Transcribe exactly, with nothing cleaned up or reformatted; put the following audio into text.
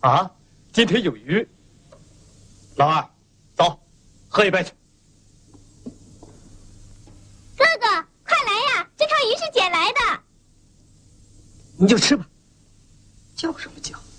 啊，今天有鱼。老二，走，喝一杯去。 哥哥，快来呀！这条鱼是捡来的。 你就吃吧，叫什么叫？